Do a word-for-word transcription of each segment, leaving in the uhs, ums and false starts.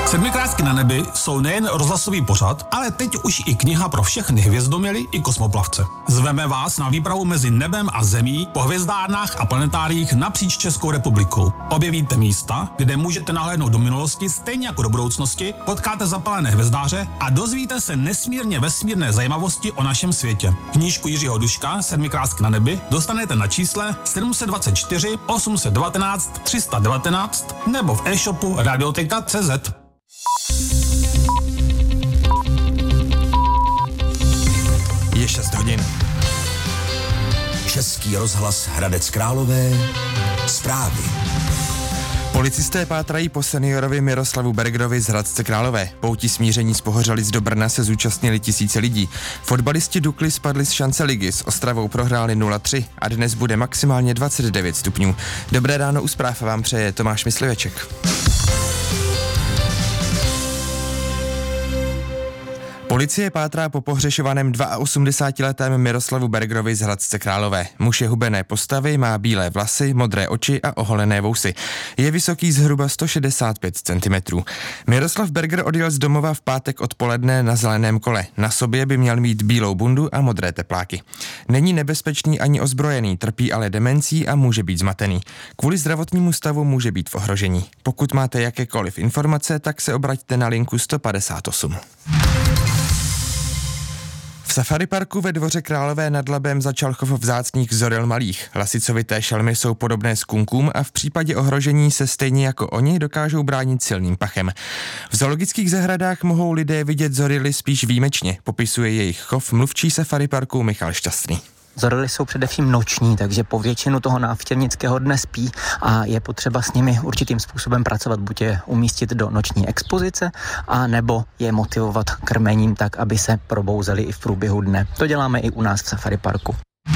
Sedmikrásky na nebi jsou nejen rozhlasový pořad, ale teď už i kniha pro všechny hvězdoměly i kosmoplavce. Zveme vás na výpravu mezi nebem a zemí po hvězdárnách a planetáriích napříč Českou republikou. Objevíte místa, kde můžete nahlédnout do minulosti stejně jako do budoucnosti, potkáte zapalené hvězdáře a dozvíte se nesmírně vesmírné zajímavosti o našem světě. Knížku Jiřího Duška Sedmikrásky na nebi dostanete na čísle sedm set dvacet čtyři osm set devatenáct tři sta devatenáct nebo v e-shopu radioteka tečka cé zet. Je šest hodin. Český rozhlas Hradec Králové. Zprávy. Policisté pátrají po seniorovi Miroslavu Bergerovi z Hradce Králové. Pouti smíření z Pohořelic do Brna se zúčastnili tisíce lidí. Fotbalisti Dukly spadli z šance ligy, s Ostravou prohráli nula tři a dnes bude maximálně dvacet devět stupňů. Dobré ráno, u zpráv vám přeje Tomáš Mysliveček. Policie pátrá po pohřešovaném osmdesátiletém Miroslavu Bergerovi z Hradce Králové. Muž je hubené postavy, má bílé vlasy, modré oči a oholené vousy. Je vysoký zhruba sto šedesát pět centimetrů. Miroslav Berger odjel z domova v pátek odpoledne na zeleném kole. Na sobě by měl mít bílou bundu a modré tepláky. Není nebezpečný ani ozbrojený, trpí ale demencí a může být zmatený. Kvůli zdravotnímu stavu může být v ohrožení. Pokud máte jakékoliv informace, tak se obraťte na linku sto padesát osm. V safari parku ve Dvoře Králové nad Labem začal chov vzácných zoril malých. Lasicovité šelmy jsou podobné skunkům a v případě ohrožení se stejně jako oni dokážou bránit silným pachem. V zoologických zahradách mohou lidé vidět zorily spíš výjimečně, popisuje jejich chov mluvčí safari parku Michal Šťastný. Zorily jsou především noční, takže po většinu toho návštěvnického dne spí a je potřeba s nimi určitým způsobem pracovat, buď je umístit do noční expozice, a nebo je motivovat krmením tak, aby se probouzeli i v průběhu dne. To děláme i u nás v safari parku.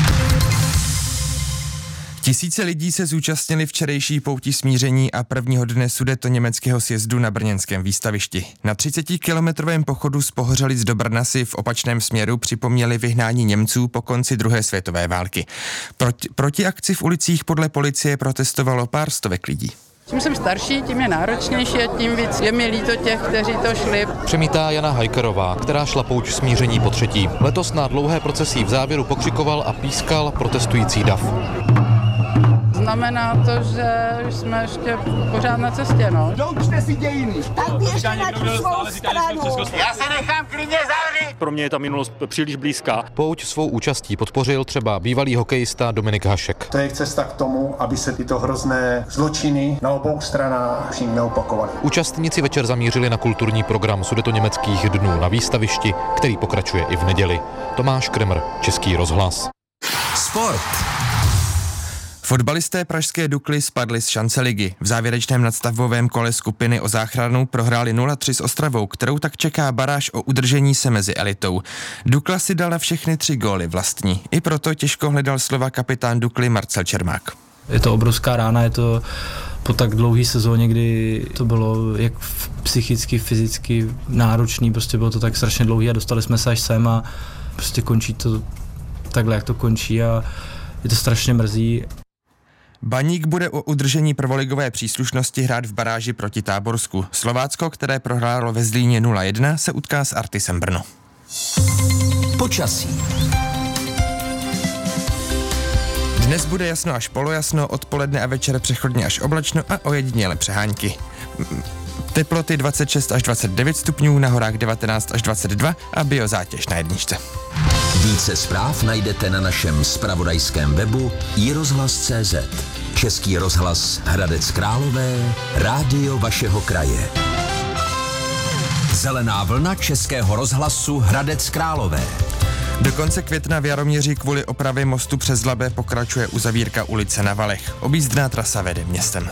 Tisíce lidí se zúčastnili včerejší pouti smíření a prvního dne sudetoněmeckého sjezdu na brněnském výstavišti. Na třicetikilometrovém pochodu z Pohořelic do Brna si v opačném směru připomněli vyhnání Němců po konci druhé světové války. Proti, proti akci v ulicích podle policie protestovalo pár stovek lidí. Čím jsem starší, tím je náročnější a tím víc je mi líto těch, kteří to šli. Přemítá Jana Hajkerová, která šla pouť smíření po třetí. Letos na dlouhé procesí v závěru pokřikoval a pískal protestující dav. Znamená to, že jsme ještě pořád na cestě, no. Doučte si dějiny. Tak běžte na tu svou stranu. Já se nechám klidně zavřít. Pro mě je ta minulost příliš blízká. Pouť svou účastí podpořil třeba bývalý hokejista Dominik Hašek. To je cesta k tomu, aby se tyto hrozné zločiny na obou stranách už neopakovaly. Účastníci večer zamířili na kulturní program sudetoněmeckých dnů na výstavišti, který pokračuje i v neděli. Tomáš Kremr, Český rozhlas. Sport. Fotbalisté pražské Dukly spadli z šance ligy. V závěrečném nadstavbovém kole skupiny o záchranu prohráli nula tři s Ostravou, kterou tak čeká baráž o udržení se mezi elitou. Dukla si dala všechny tři góly vlastní. I proto těžko hledal slova kapitán Dukly Marcel Čermák. Je to obrovská rána, je to po tak dlouhé sezóně, kdy to bylo jak psychicky, fyzicky náročný, prostě bylo to tak strašně dlouhý a dostali jsme se až sem a prostě končí to takhle, jak to končí a je to strašně mrzí. Baník bude o udržení prvoligové příslušnosti hrát v baráži proti Táborsku. Slovácko, které prohrálo ve Zlíně nula jedna, se utká s Artisem Brno. Počasí. Dnes bude jasno až polojasno, odpoledne a večer přechodně až oblačno a ojediněle přehánky. Teploty dvacet šest až dvacet devět stupňů, na horách devatenáct až dvacet dva a biozátěž na jedničce. Více zpráv najdete na našem zpravodajském webu i rozhlas tečka cé zet. Český rozhlas Hradec Králové, rádio vašeho kraje. Zelená vlna Českého rozhlasu Hradec Králové. Do konce května v Jaroměři kvůli opravě mostu přes Labe pokračuje uzavírka ulice na Valech. Objízdná trasa vede městem.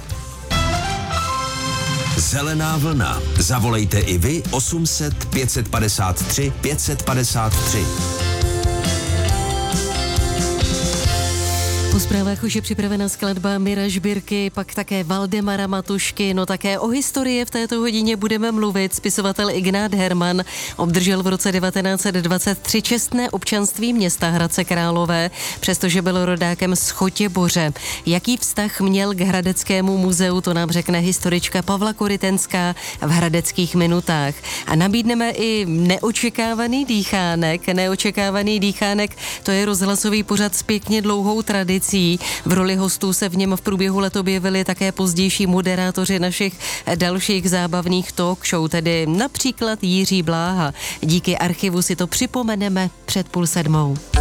Zelená vlna. Zavolejte i vy osm set pět set padesát tři pět set padesát tři. Po zprávách už je připravena skladba Mira Žbírky, pak také Valdemara Matušky, no také o historii v této hodině budeme mluvit. Spisovatel Ignác Herman obdržel v roce devatenáct set dvacet tři čestné občanství města Hradce Králové, přestože byl rodákem z Chotěboře. Jaký vztah měl k Hradeckému muzeu, to nám řekne historička Pavla Korytenská v Hradeckých minutách. A nabídneme i neočekávaný dýchánek. Neočekávaný dýchánek, to je rozhlasový pořad s pěkně dlouhou tradicí. V roli hostů se v něm v průběhu let objevili také pozdější moderátoři našich dalších zábavných talk show, tedy například Jiří Bláha. Díky archivu si to připomeneme před půl sedmou.